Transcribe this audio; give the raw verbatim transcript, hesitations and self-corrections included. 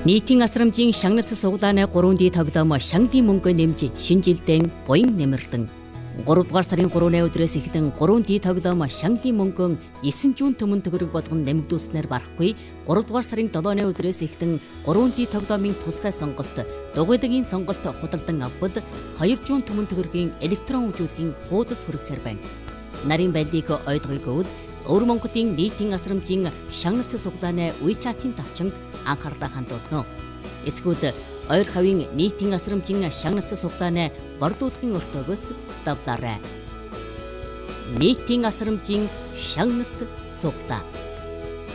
Нийтийн асрамжийн шагналт суглааны гурван ди тоглоом Шанглийн мөнгө нэмж шинэ жилдээ буян нэмэрлэн гуравдугаар сарын гурваны өдрөөс эхлэн гурван ди тоглоом Шанглийн мөнгөн есөн зуун төмөн төгрөг болгон нэмэгдүүлснээр барахгүй гуравдугаар сарын долооны өдрөөс эхлэн гурван ди тоглоомын тусгай сонголт дугуйлагын сонголт худалдан авбал хоёр зуун төмөн төгрөгийн электрон үжүүлэхийн хуудас хүрэхээр байна. Нарийн байлдыг ойлгоё гэвэл Өвөр Монголын нийтийн асрамжийн шагналт суглааны WeChat-ийн тавчинд анхаарлаа хандуулно. Эсвэл ойр хавийн нийтийн асрамжийн шагналт суглааны борлуулалтын өртөөгөөс давлаарай. Нийтийн асрамжийн шагналт суглаа.